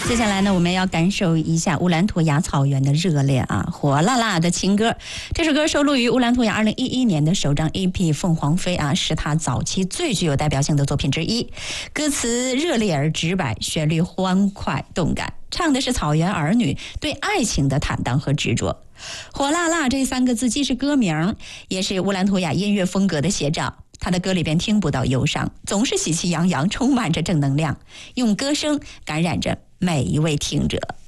接下来呢，我们要感受一下乌兰图雅草原的热烈啊，火辣辣的情歌。这首歌收录于乌兰图雅2011年的首张 EP《凤凰飞》啊，是他早期最具有代表性的作品之一。歌词热烈而直白，旋律欢快动感，唱的是草原儿女对爱情的坦荡和执着。火辣辣这3个字既是歌名，也是乌兰图雅音乐风格的写照。他的歌里边听不到忧伤，总是喜气洋洋，充满着正能量，用歌声感染着每一位听者。